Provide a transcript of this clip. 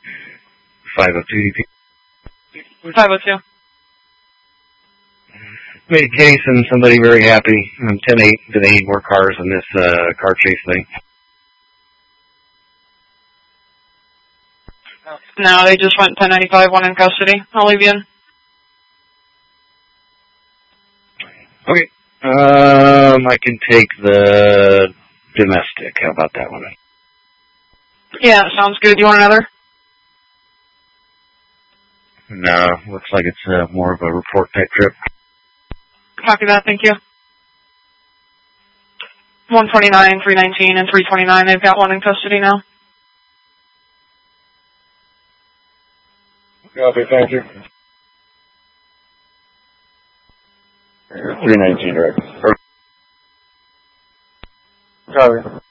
502 EP. 502. Made a case and somebody very happy. 10-8. Do they need more cars in this car chase thing? No, they just went 1095, one in custody. I'll leave you in. Okay. I can take the domestic. How about that one? Yeah, sounds good. You want another? No, looks like it's more of a report type trip. Copy that, thank you. 129, 319, and 329. They've got one in custody now. Copy, thank you. 319 direct. Copy.